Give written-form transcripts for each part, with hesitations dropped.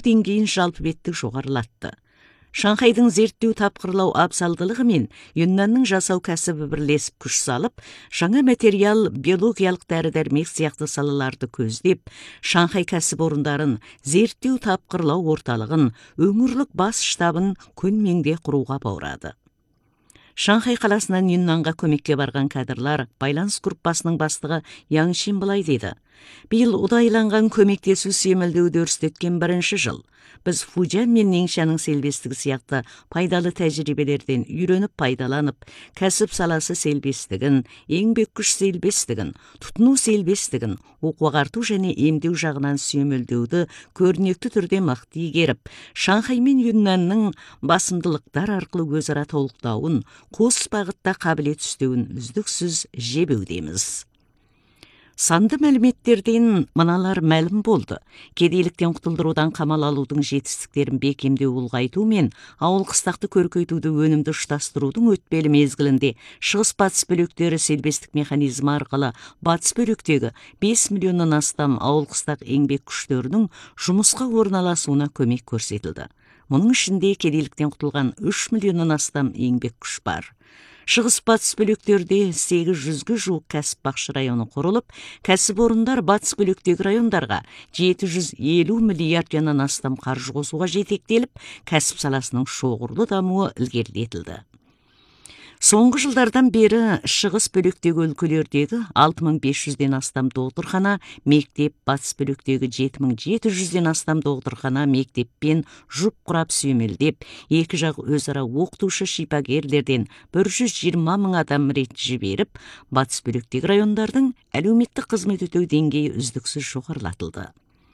деңгейін жалпы беттік жоғарылатты. Шанхайдың зерттеу тапқырлау абзалдылығы мен Юннанның жасау кәсібі бірлесіп күш салып, жаңа материал, биологиялық дәрі-дәрмек сияқты салаларды көздеп, Шанхай кәсіпорындарын, зерттеу тапқырлау орталығын, өңірлік бас штабын күн-меңде құруға баурады. Шанхай қаласынан Юннанға көмекке барған кадрлар байланыс группасының бастығы Яң Чин былай дейді: биыл ұдайыланған көмектесу сүйемелдеуді өрістеткен бірінші жыл. Біз Фужан мен Неңшаның селбестігі сияқты пайдалы тәжірибелерден үйреніп пайдаланып, кәсіп саласы селбестігін, еңбек күш селбестігін, тұтыну селбестігін, оқу-ағарту және емдеу жағынан сүйемелдеуді көрнекті түрде мықты игеріп, Шанхай мен Юннанның басымдылықтар арқылы өзара толықтауын, қос бағытта қабілет үстеуін үздіксіз жебеудеміз. Санды мәліметтерден мыналар мәлім болды. Кедейліктен құтылдырудан қамал алудың жетістіктерін бекемдеу ұлғайту мен ауыл қыстақты көркейтуді өнімді ұштастырудың өтпелі мезгілінде шығыс-батыс бөліктері селбестік механизмі арқылы батыс бөліктегі 5 миллионнан астам ауыл қыстақ еңбек күштерінің жұмысқа орналасуына көмек көрсетілді. Мұның ішінде кедейліктен құтылған 3 миллионнан астам еңбек күш бар. Шығыс-батыс бөліктерде 800-ге жуық кәсіп-бақшы районы құрылып, кәсіпорындар батыс бөліктегі райондарға 750 миллиардтан астам қаржы қосуға жетектеліп, кәсіп саласының шоғырлы дамуы ілгерілетілді. Соңғы жылдардан бері шығыс бөліктегі өлкелердегі 6500-ден астам докторхана, мектеп, батыс бөліктегі 7700-ден астам докторхана, мектеппен жұп құрап сүйемелдеп, екі жақ өзара оқытушы шипагерлерден 120 мың адам рет жіберіп, батыс бөліктегі райондардың әлеуметтік қызмет өтеу деңгейі үздіксіз жоғарылатылды.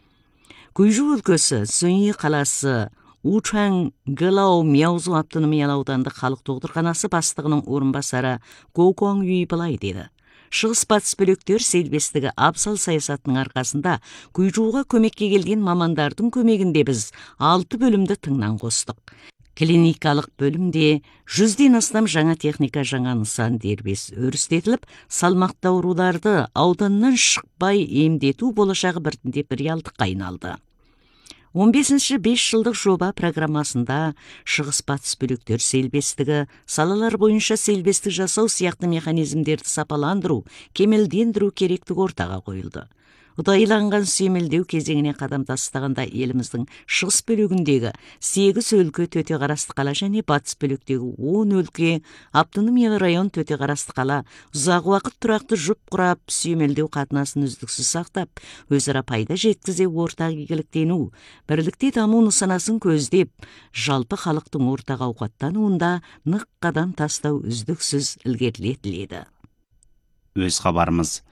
Гуйжу өлкесі, Цзуньи қаласы, Учан Гылау Мяузу автономиялы аудандық халық докторханасы бастығының орынбасары Го Гуаңюй былай деді: шығыс-батыс бөліктер селбестігі абзал саясатының арқасында Гуйжуға көмекке келген мамандардың көмегінде біз 6 бөлімді тыңнан қостық. Клиникалық бөлімде 100-ден астам жаңа техника, жаңа нысан дербес өрістетіліп, салмақты ауруларды ауданнан шықпай емдету болашағы біртіндеп реалдыққа айналды. 15-ші 5 жылдық жоба программасында шығыс-батыс бөліктер селбестігі, салалар бойынша селбестік жасау сияқты механизмдерді сапаландыру, кемелдендіру керектігі ортаға қойылды. Ұдайыланған сүйемелдеу кезеңіне қадам тастағанда еліміздің шығыс бөлігіндегі 8 өлке Төтеқарасты қала және батыс бөліктегі 10 өлке автономиялы район Төтеқарасты қала ұзақ уақыт тұрақты жұп құрап сүйемелдеу қатынасын үздіксіз сақтап, өзара пайда жеткізе ортақ игіліктену, бірлікте даму нысанасын көздеп, жалпы халықтың ортақ ауқаттануында нық қадам тастау үздіксіз ілгерілетіледі. Өз хабарымыз.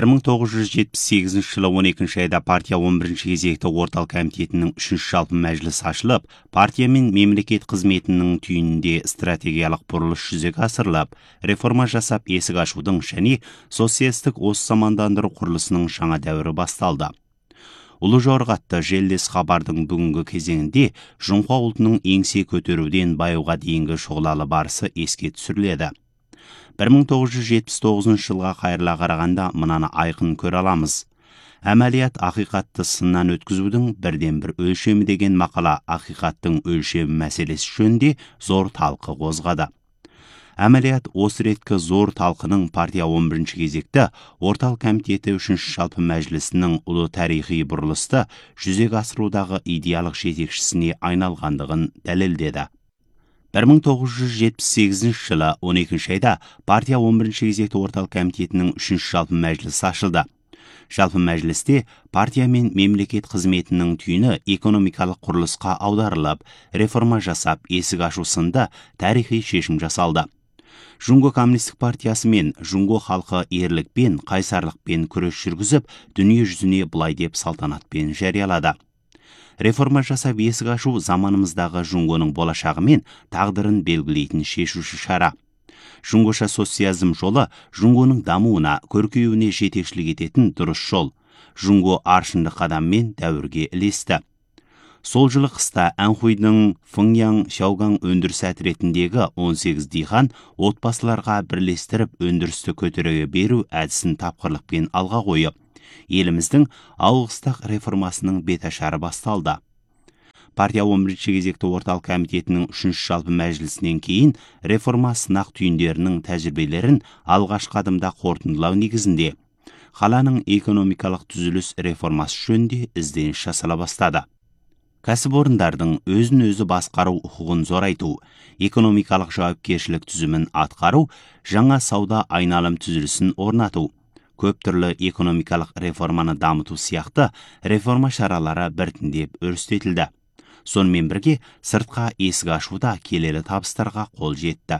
1978 жылы 12 айда партия 11 кезекті орталық комитетінің 3 жалпы мәжілісі ашылып, партия мен мемлекет қызметінің түйінінде стратегиялық бұрылыс жүзеге асырылып, реформа жасап есік ашудың және социалистік замандандыру құрылысының жаңа дәуірі басталды. Ұлы жорғатты желдес хабардың бүгінгі кезеңінде Жұңқа ұлтының еңсе көтеруден баюға дейінгі шұғылалы барысы еске түсіріледі. 1979 жылға қайырыла қарағанда мынаны айқын көре аламыз. Әмәлият ақиқатты сыннан өткізудің бірден бір өлшемі деген мақала ақиқаттың өлшемі мәселесі жөнінде зор талқы қозғады. Әмәлият осы реткі зор талқының партия 11 кезекті орталық комитеті 3 жалпы мәжілісінің ұлы тарихи бұрылысты жүзеге асырудағы идеялық жетекшісіне айналғандығын дәлелдеді. 1978 жылы 12 айда партия 11 кезекті орталық комитетінің 3 жалпы мәжілісі ашылды. Жалпы мәжілісте партия мен мемлекет қызметінің түйіні экономикалық құрылысқа аударылып, реформа жасап, есік ашу сынды тарихи шешім жасалды. Жұңго коммунистік партиясы мен Жұңго халқы ерлікпен, қайсарлықпен күрес жүргізіп, дүние жүзіне былай деп салтанатпен жариялады. Реформа жасап есік ашу заманымыздағы Жұңгоның болашағы мен тағдырын белгілейтін шешуші шара. Жұңгоша социализм жолы Жұңгоның дамуына, көркеюіне жетекшілік ететін дұрыс жол. Жұңго аршынды қадаммен дәуірге ілесті. Сол жылы қыста Әнхуйдың Фыңяң Шаугаң өндіріс әтіретіндегі 18 диқан отбасыларға бірлестіріп өндірісті көтереге беру әдісін тапқырлықпен алға қойып, еліміздің ауыл қыстақ реформасының беташары басталды. партия 11-ші кезекті орталық комитетінің 3-ші жалпы мәжілісінен кейін реформа сынақ түйіндерінің тәжірибелерін алғашқы адымда қорытындылау негізінде қаланың экономикалық түзіліс реформасы жөнінде ізденіс жасала бастады. Кәсіпорындардың өзін-өзі басқару құқығын зорайту, экономикалық жауапкершілік түзімін атқару, жаңа сауда айналым түзілісін орнату, көп түрлі экономикалық реформаны дамыту сияқты реформа шаралары біртіндеп өрістетілді. Сонымен бірге сыртқа есік ашуда келелі табыстарға қол жетті.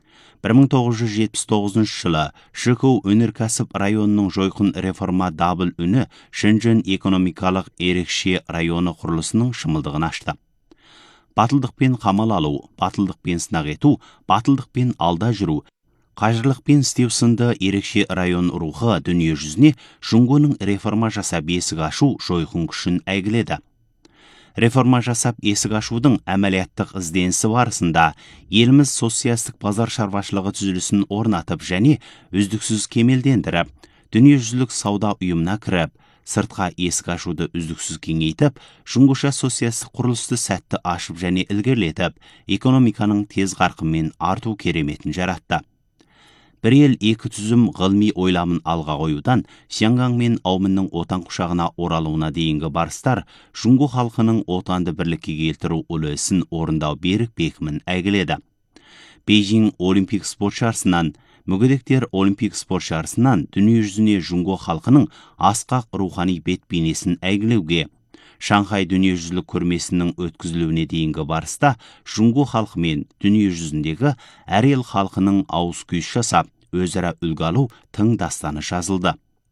1979 жылы Шиkou өнеркәсіп районының жойқын реформа дабыл үні Шэньчжэнь экономикалық ерекше районы құрылысының шымылдығын ашты. Батылдықпен қамал алу, батылдықпен сынақ ету, батылдықпен алда жүру, қажырлықпен істеу сынды ерекше район рухы дүние жүзіне Шунгоның реформа жасап есік ашу жойқын күшін әйгіледі. Реформа жасап есік ашудың әмәлияттық ізденісі барысында еліміз социалистік базар шаруашылығы түзілісін орнатып және үздіксіз кемелдендіріп, дүниежүзілік сауда ұйымына кіріп, сыртқа есік ашуды үздіксіз кеңейтіп, шунгуша социалистік құрылысты сәтті ашып және ілгерілетіп, экономиканың тез қарқынмен арту кереметін жаратты. Бір ел екі түзім ғылми ойламын алға қоюдан Сянгаң мен Аумынның отан құшағына оралуына дейінгі барыстар Шунгу халқының отанды бірлікке келтіру үлесін орындау берік бекімін әйгіледі. Бейжің олимпик спорт жарысынан, мүгедектер олимпик спорт жарысынан дүниежүзіне Шунгу халқының асқақ рухани бет бейнесін әйгілеуге, Шанхай дүниежүзілік көрмесінің өткізілуіне дейінгі барыста Шунгу халқы мен дүниежүзіндегі әр ел халқының ауыз күйіс жасап, өзара үлгі алу тың дастаны жазылды.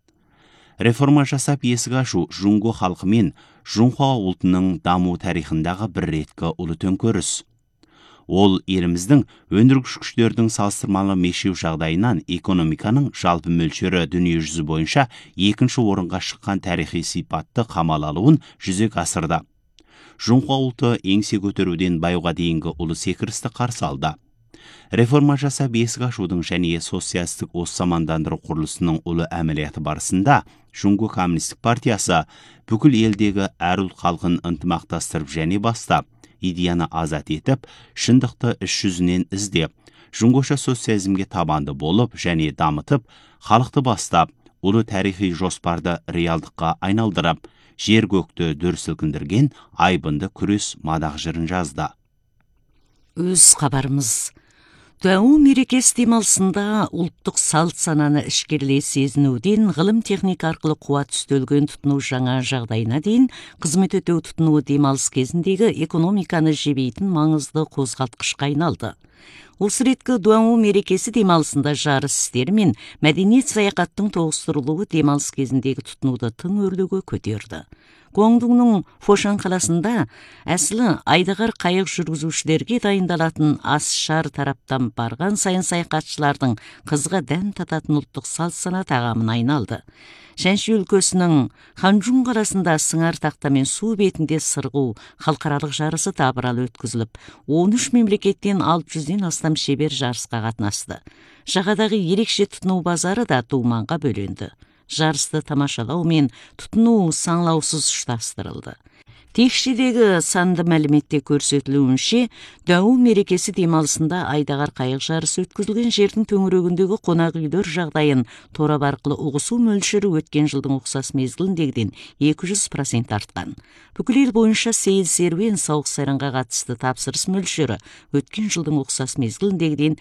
Реформа жасап есік ашу Шунгу халқы мен Шунхуа ұлтының даму тарихындағы бір реткі ұлы төңкеріс. Ол еліміздің өндіргіш күштердің салыстырмалы мешеу жағдайынан экономиканың жалпы мөлшері дүниежүзі бойынша екінші орынға шыққан тарихи сипатты қамал алуын жүзеге асырды. Шунхуа ұлты еңсе көтеруден баюға дейінгі ұлы секірісті қарсы алды. Реформа жасап есік ашудың және социалистік замандандыру құрылысының ұлы әмілияты барысында Шунгу коммунистік партиясы бүкіл елдегі әр ұлт халқын ынтымақтастырып және бастап, идеяны азат етіп, шындықты іс жүзінен іздеп, Шунгуша социализмге табанды болып және дамытып, халықты бастап, ұлы тарихи жоспарды реалдыққа айналдырып, жер көкті дүр сілкіндірген айбынды күрес мадақ жырын жазды. Өз хабарымыз. Дауы мерекесі демалысында ұлттық салт сананы ішкерлей сезінуден ғылым техника арқылы қуат үстелген тұтыну жаңа жағдайына дейін қызмет өтеу тұтынуы демалыс кезіндегі экономиканы жебейтін маңызды қозғалтқышқа айналды. Осы реткі Дуаңу мерекесі демалысында жарыс істері мен мәдениет саяхаттың тоғыстырылуы демалыс кезіндегі тұтынуды тың өрлеуге көтерді. Гуандунның Фошан қаласында әсілі айдағар қайық жүргізушілерге дайындалатын ас-шар тараптан барған сайын саяхатшылардың қызға дәм тататын ұлттық салт сана тағамына айналды. Шэньши өлкесінің Ханчжун қаласында сыңар тақтамен су бетінде сырғу халықаралық жарысы табыралы өткізіліп, 13 мемлекеттен 600-ден астам шебер жарысқа қатынасты. Жағадағы ерекше тұтыну базары да думанға бөленді. Жарысты тамашалау мен тұтыну саңлаусыз ұштастырылды. Текшедегі санды мәліметте көрсетілуінше, Дауы мерекесі демалысында айдағар қайық жарысы өткізілген жердің төңірегіндегі қонақ үйлер жағдайын торап арқылы ұғысу мөлшері өткен жылдың ұқсас мезгіліндегіден 200% артқан. Бүкіл ел бойынша сейіл серуен сауық сайранға қатысты тапсырыс мөлшері өткен жылдың ұқсас мезгіліндегіден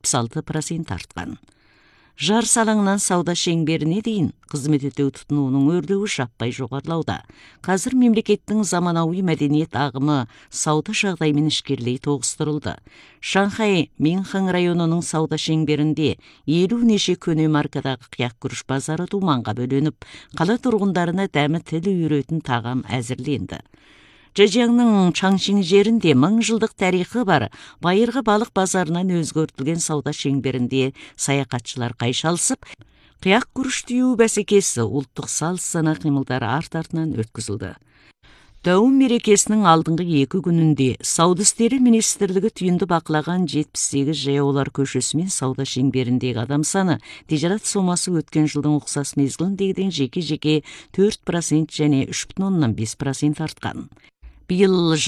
76% артқан. Жарыс алаңынан сауда шеңберіне дейін қызмет өтеу тұтынуының өрлеуі жаппай жоғарылауда. Қазір мемлекеттің заманауи мәдениет ағымы сауда жағдаймен ішкерлей тоғыстырылды. Шанхай Минхан районының сауда шеңберінде 50 неше көне маркадағы қияқ күріш базары думанға бөленіп, қала тұрғындарына дәмі тілі үйретін тағам әзірленді. Чжэцзяңның Чаңшин жерінде 1000 жылдық тарихы бар байырғы балық базарынан өзгертілген сауда шеңберінде саяхатшылар қайшалысып, қияқ күріш түйу бәсекесі ұлттық салт сана қимылдары арт-артынан өткізілді. Дауым мерекесінің алдыңғы 2 күнінде сауда істері министрлігі түйінді бақылаған 78 жаяулар көшесімен сауда шеңберіндегі адам саны тижарат сомасы өткен жылдың ұқсас мезгіліндегіден жеке-жеке 4% және 3,5% артқан. Биыл